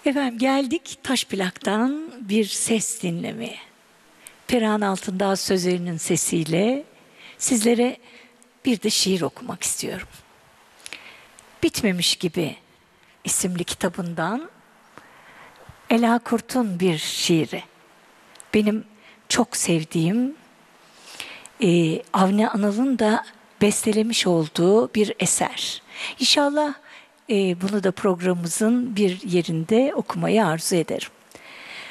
Efendim geldik taş plaktan bir ses dinlemeye. Perihan Altındağ sözlerinin sesiyle sizlere bir de şiir okumak istiyorum. Bitmemiş gibi isimli kitabından Ela Kurt'un bir şiiri. Benim çok sevdiğim Avni Anıl'ın da bestelemiş olduğu bir eser. İnşallah bunu da programımızın bir yerinde okumayı arzu ederim.